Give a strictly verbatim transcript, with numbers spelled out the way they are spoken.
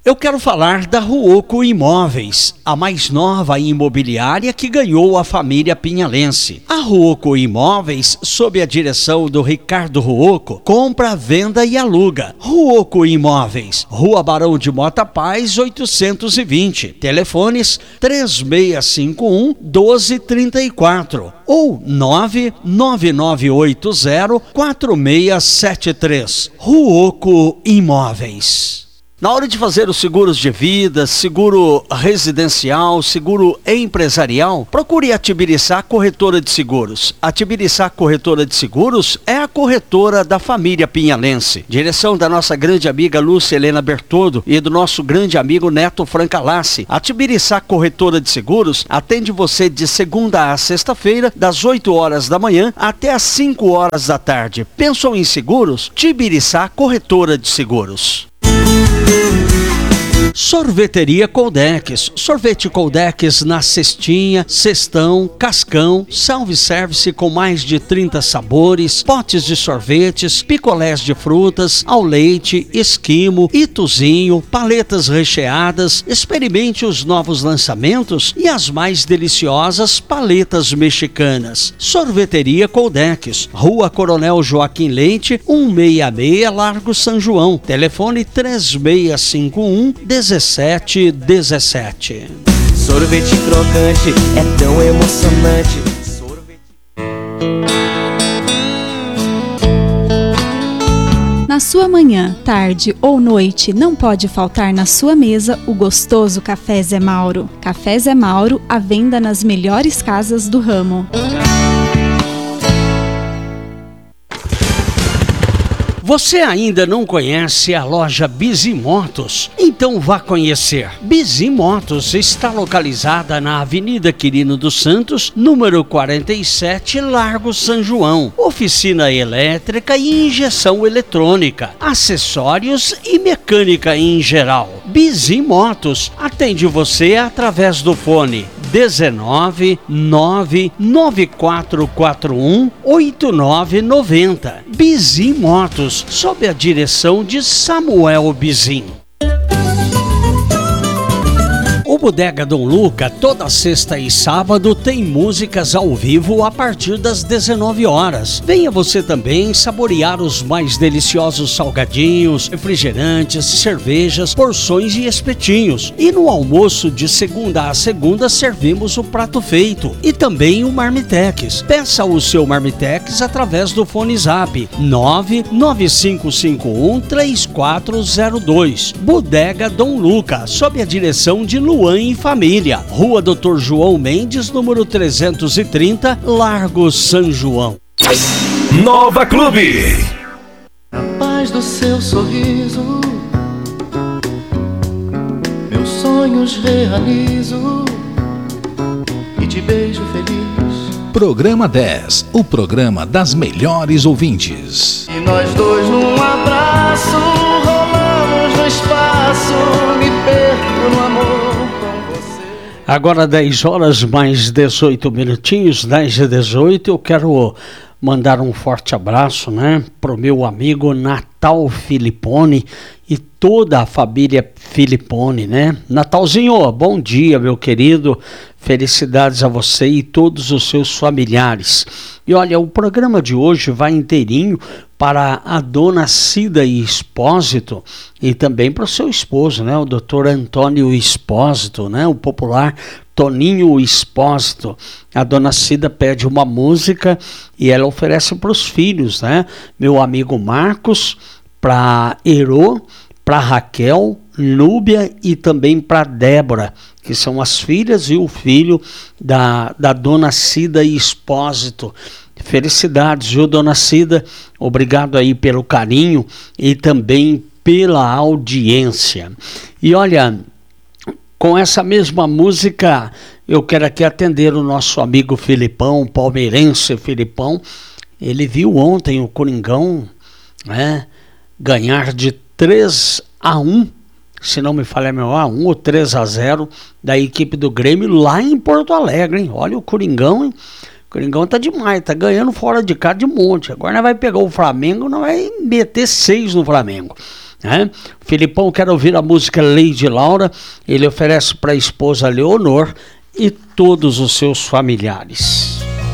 Eu quero falar da Ruoco Imóveis, a mais nova imobiliária que ganhou a família pinhalense. A Ruoco Imóveis, sob a direção do Ricardo Ruoco, compra, venda e aluga. Ruoco Imóveis, Rua Barão de Mota Paz, oitocentos e vinte. Telefones três seis cinco um, um dois três quatro ou nove nove nove oito zero, quatro seis sete três. Ruoco Imóveis. Na hora de fazer os seguros de vida, seguro residencial, seguro empresarial, procure a Tibiriçá Corretora de Seguros. A Tibiriçá Corretora de Seguros é a corretora da família pinhalense. Direção da nossa grande amiga Lúcia Helena Bertoldo e do nosso grande amigo Neto Francalassi. A Tibiriçá Corretora de Seguros atende você de segunda a sexta-feira, das oito horas da manhã até as cinco horas da tarde. Pensou em seguros? Tibiriçá Corretora de Seguros. Sorveteria Coldex, sorvete Coldex na cestinha, cestão, cascão, self-service com mais de trinta sabores, potes de sorvetes, picolés de frutas, ao leite, esquimo, ituzinho, paletas recheadas. Experimente os novos lançamentos e as mais deliciosas paletas mexicanas. Sorveteria Coldex, Rua Coronel Joaquim Leite, cento e sessenta e seis, Largo São João. Telefone três seis cinco um, dezessete dezessete. Sorvete crocante é tão emocionante. Sorvete... Na sua manhã, tarde ou noite, não pode faltar na sua mesa o gostoso Café Zé Mauro. Café Zé Mauro, à venda nas melhores casas do ramo. Você ainda não conhece a loja Bizimotos? Então vá conhecer. Bizimotos está localizada na Avenida Quirino dos Santos, número quarenta e sete, Largo São João. Oficina elétrica e injeção eletrônica, acessórios e mecânica em geral. Bizimotos atende você através do fone dezenove, nove nove quatro quatro um, oito nove nove zero. Bizimotos, sob a direção de Samuel Bizim. O Bodega Dom Luca, toda sexta e sábado, tem músicas ao vivo a partir das dezenove horas. Venha você também saborear os mais deliciosos salgadinhos, refrigerantes, cervejas, porções e espetinhos. E no almoço de segunda a segunda servimos o prato feito e também o Marmitex. Peça o seu Marmitex através do fone Zap nove nove cinco cinco um, três quatro zero dois. Bodega Dom Luca, sob a direção de Luan e Família, Rua doutor João Mendes, número trezentos e trinta, Largo São João. Nova Clube. Na paz do seu sorriso, meus sonhos realizo e te beijo feliz. Programa dez, o programa das melhores ouvintes. E nós dois num abraço, rolamos no espaço, me perco no amor. Agora dez horas mais dezoito minutinhos, dez e dezoito, eu quero mandar um forte abraço, né, pro meu amigo Natal Filipone e toda a família Filipone, né? Natalzinho, bom dia, meu querido, felicidades a você e todos os seus familiares. E olha, o programa de hoje vai inteirinho para a dona Cida Espósito e também para o seu esposo, né, o doutor Antônio Espósito, né, o popular Toninho Espósito. A dona Cida pede uma música e ela oferece para os filhos, né, meu amigo Marcos, para Herô, para Raquel, Núbia e também para Débora, que são as filhas e o filho da, da dona Cida Espósito. Felicidades, viu, dona Cida? Obrigado aí pelo carinho e também pela audiência. E olha, com essa mesma música, eu quero aqui atender o nosso amigo Filipão, palmeirense Filipão. Ele viu ontem o Coringão, né, ganhar de três a um, se não me falha a memória, um ou três a zero da equipe do Grêmio lá em Porto Alegre, hein? Olha o Coringão, hein? O Coringão tá demais, tá ganhando fora de casa de monte. Agora nós vai pegar o Flamengo, nós vai meter seis no Flamengo. né? Filipão quer ouvir a música Lady Laura, ele oferece para a esposa Leonor e todos os seus familiares.